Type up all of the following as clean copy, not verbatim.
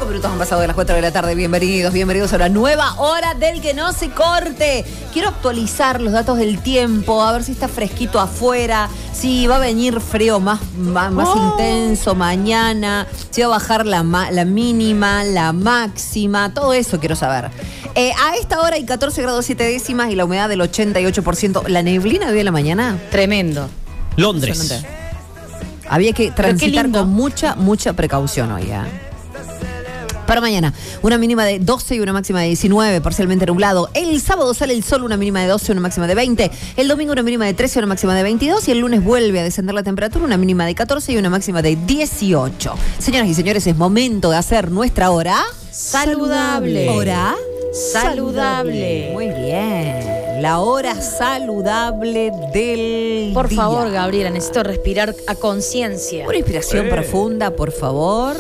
5 minutos han pasado de las 4 de la tarde. Bienvenidos a la nueva hora del que no se corte. Quiero actualizar los datos del tiempo, a ver si está fresquito afuera, si va a venir frío más intenso mañana, si va a bajar la mínima, la máxima, todo eso quiero saber. A esta hora hay 14 grados 7 décimas y la humedad del 88%. ¿La neblina de hoy en la mañana? Tremendo. Londres. Había que transitar con mucha precaución hoy, ¿eh? Para mañana, una mínima de 12 y una máxima de 19, parcialmente nublado. El sábado sale el sol, una mínima de 12 y una máxima de 20. El domingo una mínima de 13 y una máxima de 22. Y el lunes vuelve a descender la temperatura, una mínima de 14 y una máxima de 18. Señoras y señores, es momento de hacer nuestra hora saludable. ¿Hora? Saludable. Muy bien. La hora saludable del Por día. favor, Gabriela, necesito respirar a conciencia. Una inspiración profunda, por favor.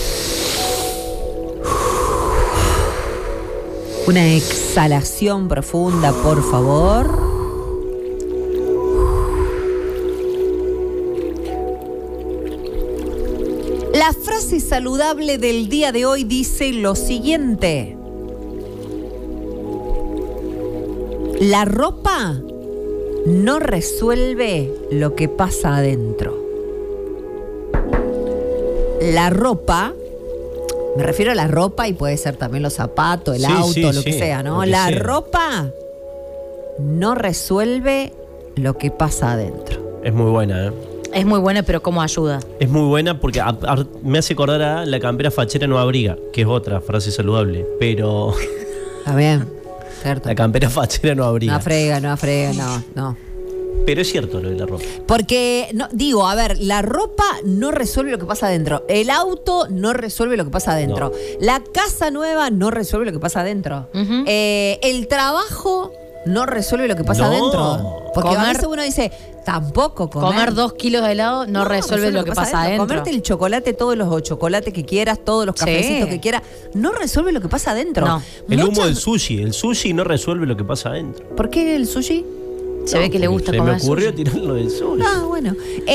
Una exhalación profunda, por favor. La frase saludable del día de hoy dice lo siguiente. La ropa no resuelve lo que pasa adentro. La ropa... Me refiero a la ropa y puede ser también los zapatos, el auto, lo que sea, ¿no? La ropa no resuelve lo que pasa adentro. Es muy buena, ¿eh? Es muy buena, pero ¿cómo ayuda? Es muy buena porque me hace acordar a la campera fachera no abriga, que es otra frase saludable, pero... Está bien, cierto. La campera fachera no abriga. No frega, no. Pero es cierto lo de la ropa. Porque, a ver, la ropa no resuelve lo que pasa adentro. El auto no resuelve lo que pasa adentro. No. La casa nueva no resuelve lo que pasa adentro. El trabajo no resuelve lo que pasa adentro. Porque a veces uno dice, tampoco comer 2 kilos de helado no resuelve lo que pasa adentro. Comerte el chocolate, todos los chocolates que quieras, todos los cafecitos que quieras, no resuelve lo que pasa adentro. No. El humo del sushi. El sushi no resuelve lo que pasa adentro. ¿Por qué el sushi? Se ve que le gusta comer. Se me ocurrió tirarlo del sushi. Ah, bueno.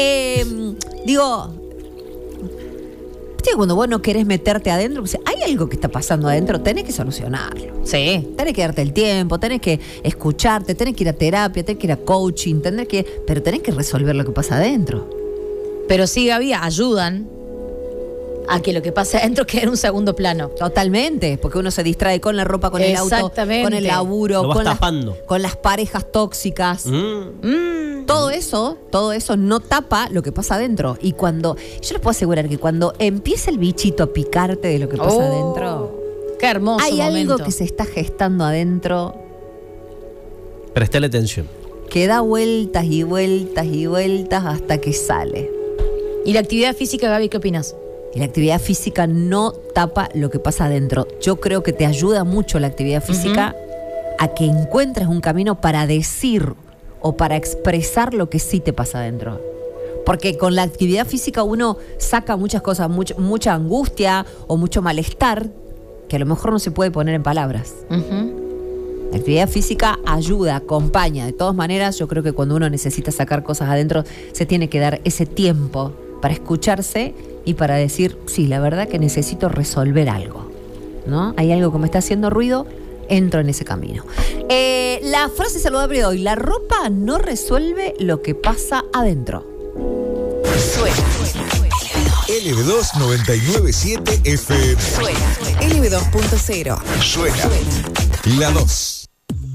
Cuando vos no querés meterte adentro, hay algo que está pasando adentro, tenés que solucionarlo. Sí. Tenés que darte el tiempo, tenés que escucharte, tenés que ir a terapia, tenés que ir a coaching, pero tenés que resolver lo que pasa adentro. Pero sí, Gaby, ayudan a que lo que pasa adentro quede en un segundo plano. Totalmente, porque uno se distrae con la ropa, con el auto, con el laburo, con las parejas tóxicas. Todo eso no tapa lo que pasa adentro. Y yo les puedo asegurar que cuando empieza el bichito a picarte de lo que pasa adentro, qué hermoso hay momento. algo que se está gestando adentro. Prestale atención. Que da vueltas y vueltas y vueltas hasta que sale. ¿Y la actividad física, Gaby, qué opinas? Y la actividad física no tapa lo que pasa adentro. Yo creo que te ayuda mucho la actividad física a que encuentres un camino para decir o para expresar lo que sí te pasa adentro. Porque con la actividad física uno saca muchas cosas, mucha angustia o mucho malestar que a lo mejor no se puede poner en palabras. La actividad física ayuda, acompaña. De todas maneras, yo creo que cuando uno necesita sacar cosas adentro, se tiene que dar ese tiempo para escucharse y para decir, sí, la verdad que necesito resolver algo, ¿no? Hay algo que me está haciendo ruido, entro en ese camino. La frase saludable de hoy: la ropa no resuelve lo que pasa adentro. Suena. LB2 99.7 FM. Suena. LB2.0. Suena. La 2.